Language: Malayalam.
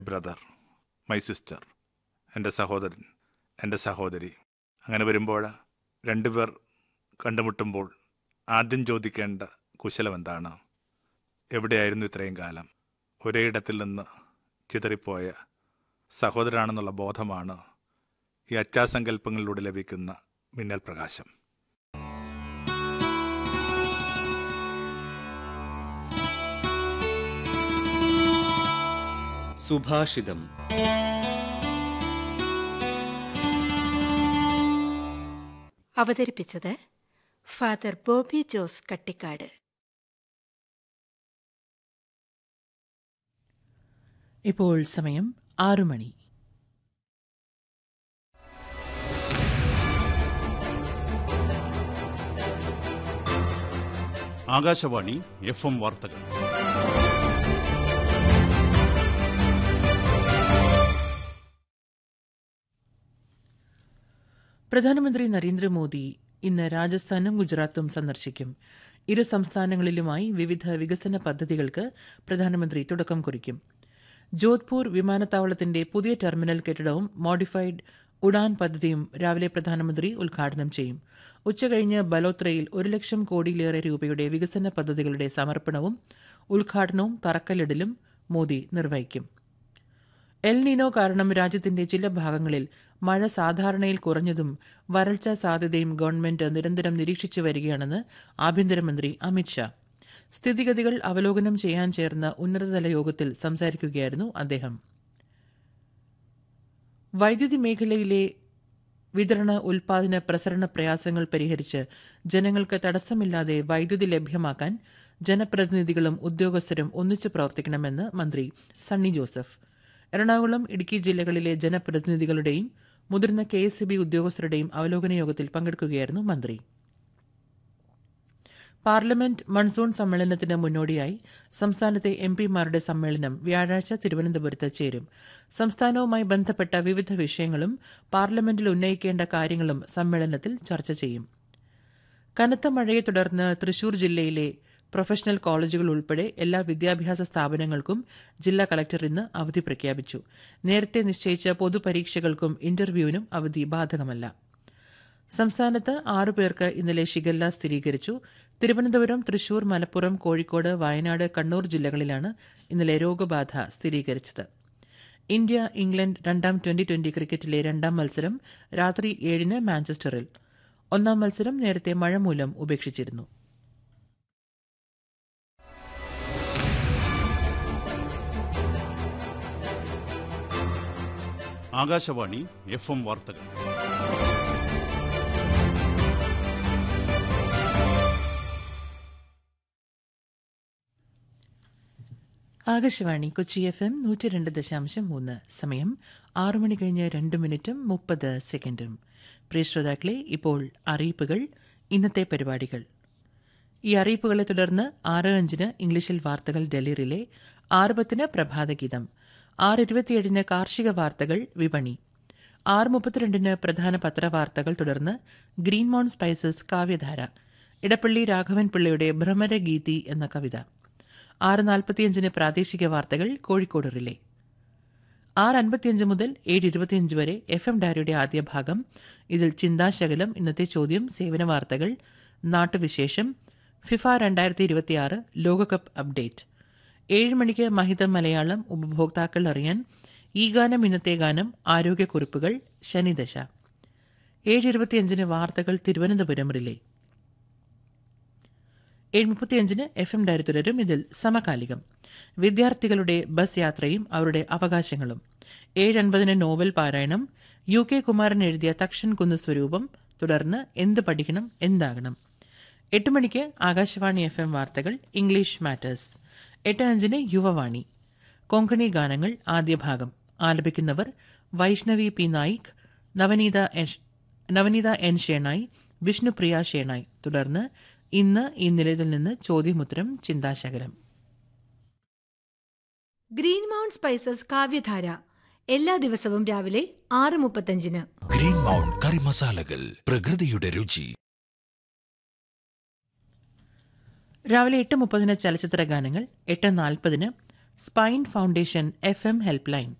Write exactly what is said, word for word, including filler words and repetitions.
ബ്രദർ, മൈ സിസ്റ്റർ, എൻ്റെ സഹോദരൻ, എൻ്റെ സഹോദരി. അങ്ങനെ വരുമ്പോൾ രണ്ടുപേർ കണ്ടുമുട്ടുമ്പോൾ ആദ്യം ചോദിക്കേണ്ട കുശലം എന്താണ്? എവിടെയായിരുന്നു ഇത്രയും കാലം? ഒരേ ഇടത്തിൽ നിന്ന് ചിതറിപ്പോയ സഹോദരനാണെന്നുള്ള ബോധമാണ് ഈ അച്ചാസങ്കല്പങ്ങളിലൂടെ ലഭിക്കുന്ന മിന്നൽ പ്രകാശം. സുഭാഷിതം. അവതരിപ്പിച്ചത് ഫാദർ ബോബി ജോസ് കട്ടിക്കാട്. ഇപ്പോൾ സമയം ആറു മണി. ആകാശവാണി എഫ് എം വാർത്തകൾ. പ്രധാനമന്ത്രി നരേന്ദ്രമോദി ഇന്ന് രാജസ്ഥാനും ഗുജറാത്തും സന്ദർശിക്കും. ഇരു സംസ്ഥാനങ്ങളിലുമായി വിവിധ വികസന പദ്ധതികൾക്ക് പ്രധാനമന്ത്രി തുടക്കം കുറിക്കും. ജോധ്പൂർ വിമാനത്താവളത്തിന്റെ പുതിയ ടെർമിനൽ കെട്ടിടവും മോഡിഫൈഡ് ഉഡാൻ പദ്ധതിയും രാവിലെ പ്രധാനമന്ത്രി ഉദ്ഘാടനം ചെയ്യും. ഉച്ചകഴിഞ്ഞ് ബലോത്രയിൽ ഒരു ലക്ഷം കോടിയിലേറെ രൂപയുടെ വികസന പദ്ധതികളുടെ സമർപ്പണവും ഉദ്ഘാടനവും തറക്കല്ലിടലും മോദി നിർവഹിക്കും. എൽ നീനോ കാരണം രാജ്യത്തിന്റെ ചില ഭാഗങ്ങളിൽ മഴ സാധാരണയിൽ കുറഞ്ഞതും വരൾച്ച സാധ്യതയും ഗവൺമെന്റ് നിരന്തരം നിരീക്ഷിച്ചു വരികയാണെന്ന് ആഭ്യന്തരമന്ത്രി അമിത്ഷാ. സ്ഥിതിഗതികൾ അവലോകനം ചെയ്യാൻ ചേർന്ന ഉന്നതതല യോഗത്തിൽ സംസാരിക്കുകയായിരുന്നു അദ്ദേഹം. വൈദ്യുതി മേഖലയിലെ വിതരണ, ഉൽപാദന, പ്രസരണ പ്രയാസങ്ങൾ പരിഹരിച്ച് ജനങ്ങൾക്ക് തടസ്സമില്ലാതെ വൈദ്യുതി ലഭ്യമാക്കാൻ ജനപ്രതിനിധികളും ഉദ്യോഗസ്ഥരും ഒന്നിച്ചു പ്രവർത്തിക്കണമെന്ന് മന്ത്രി സണ്ണി ജോസഫ്. എറണാകുളം, ഇടുക്കി ജില്ലകളിലെ ജനപ്രതിനിധികളുടെയും മുതിർന്ന കെ എസ് ഇ ബി ഉദ്യോഗസ്ഥരുടെയും അവലോകന യോഗത്തിൽ പങ്കെടുക്കുകയായിരുന്നു മന്ത്രി. പാർലമെന്റ് മൺസൂൺ സമ്മേളനത്തിന് മുന്നോടിയായി സംസ്ഥാനത്തെ എം പിമാരുടെ സമ്മേളനം വ്യാഴാഴ്ച തിരുവനന്തപുരത്ത് ചേരും. സംസ്ഥാനവുമായി ബന്ധപ്പെട്ട വിവിധ വിഷയങ്ങളും പാർലമെന്റിൽ ഉന്നയിക്കേണ്ട കാര്യങ്ങളും സമ്മേളനത്തിൽ ചർച്ച ചെയ്യും. കനത്ത മഴയെ തുടർന്ന് തൃശൂർ ജില്ലയിലെ പ്രൊഫഷണൽ കോളേജുകൾ ഉൾപ്പെടെ എല്ലാ വിദ്യാഭ്യാസ സ്ഥാപനങ്ങൾക്കും ജില്ലാ കളക്ടർ ഇന്ന് അവധി പ്രഖ്യാപിച്ചു. നേരത്തെ നിശ്ചയിച്ച പൊതുപരീക്ഷകൾക്കും ഇന്റർവ്യൂവിനും അവധി ബാധകമല്ല. സംസ്ഥാനത്ത് ആറുപേർക്ക് ഇന്നലെ ഷിഗല്ല സ്ഥിരീകരിച്ചു. തിരുവനന്തപുരം, തൃശൂർ, മലപ്പുറം, കോഴിക്കോട്, വയനാട്, കണ്ണൂർ ജില്ലകളിലാണ് ഇന്നലെ രോഗബാധ സ്ഥിരീകരിച്ചത്. ഇന്ത്യ ഇംഗ്ലണ്ട് രണ്ടാം ട്വന്റി ട്വന്റി ക്രിക്കറ്റിലെ രണ്ടാം മത്സരം രാത്രി ഏഴിന് മാഞ്ചസ്റ്ററിൽ. ഒന്നാം മത്സരം നേരത്തെ മഴ മൂലം ഉപേക്ഷിച്ചിരുന്നു. ആകാശവാണി എഫ് എം വാർത്തകൾ. ആകാശവാണി കൊച്ചി എഫ് എം നൂറ്റി രണ്ട് ദശാംശം മൂന്ന്. സമയം ആറു മണി കഴിഞ്ഞ് രണ്ട് മിനിറ്റും മുപ്പത് സെക്കൻഡും. പ്രിയ ശ്രോതാക്കളെ, ഇപ്പോൾ അറിയിപ്പുകൾ. ഇന്നത്തെ പരിപാടികൾ. ഈ അറിയിപ്പുകളെ തുടർന്ന് ആറ് അഞ്ചിന് ഇംഗ്ലീഷിൽ വാർത്തകൾ ഡൽഹി റിലേ, ആറ് പത്തിന് പ്രഭാതഗീതം, ആറ് ഇരുപത്തിയേഴിന് കാർഷിക വാർത്തകൾ വിപണി, ആറ് മുപ്പത്തിരണ്ടിന് പ്രധാന പത്രവാർത്തകൾ, തുടർന്ന് ഗ്രീൻ മൗൺ സ്പൈസസ് കാവ്യധാര, ഇടപ്പള്ളി രാഘവൻ പിള്ളയുടെ ഭ്രമരഗീതി എന്ന കവിത, ആറ് നാൽപ്പത്തിയഞ്ചിന് പ്രാദേശിക വാർത്തകൾ കോഴിക്കോട് റിലേ, ആറ് അൻപത്തിയഞ്ച് മുതൽ ഏഴ് ഇരുപത്തിയഞ്ച് വരെ എഫ് എം ഡയറിയുടെ ആദ്യ ഭാഗം. ഇതിൽ ചിന്താശകലം, ഇന്നത്തെ ചോദ്യം, സേവന വാർത്തകൾ, നാട്ടുവിശേഷം, ഫിഫ രണ്ടായിരത്തി ഇരുപത്തിയാറ് ലോകകപ്പ് അപ്ഡേറ്റ്. ഏഴ് മണിക്ക് മഹിതം മലയാളം, ഉപഭോക്താക്കൾ അറിയാൻ ഈ ഗാനം ഇന്നത്തെ ഗാനം, ആരോഗ്യക്കുറിപ്പുകൾ, ശനിദശ. ഏഴ് ഇരുപത്തിയഞ്ചിന് വാർത്തകൾ തിരുവനന്തപുരം റിലേ. ഏഴ് മുപ്പത്തിയഞ്ചിന് എഫ് എം ഡയറി തുടരും. ഇതിൽ സമകാലികം, വിദ്യാർത്ഥികളുടെ ബസ് യാത്രയും അവരുടെ അവകാശങ്ങളും. ഏഴ് അൻപതിന് നോവൽ പാരായണം, യു കെ കുമാരൻ എഴുതിയ തക്ഷൻ കുന്ന് സ്വരൂപം, തുടർന്ന് എന്ത് പഠിക്കണം എന്താകണം. എട്ട് മണിക്ക് ആകാശവാണി എഫ് എം വാർത്തകൾ ഇംഗ്ലീഷ് മാറ്റേഴ്സ്. എട്ട് അഞ്ചിന് യുവവാണി, കൊങ്കണി ഗാനങ്ങൾ ആദ്യ ഭാഗം. ആലപിക്കുന്നവർ വൈഷ്ണവി പി നായിക്, നവനീത നവനീത എൻ ഷേണായി, വിഷ്ണുപ്രിയ ഷേണായി. തുടർന്ന് ഇന്ന് ഈ നിലയത്തിൽ നിന്ന് ചോദ്യമുത്തരം, ചിന്താശകലം. ഗ്രീൻ മൗണ്ട് സ്പൈസസ് കാവ്യധാര എല്ലാ ദിവസവും രാവിലെ ആറ് മുപ്പത്തഞ്ചിന്. ഗ്രീൻ മൗണ്ട് കറി മസാലകൾ, പ്രകൃതിയുടെ രുചി. രാവിലെ എട്ട് മുപ്പതിന് ചലച്ചിത്ര ഗാനങ്ങൾ, എട്ട് നാൽപ്പതിന് spine foundation F M help line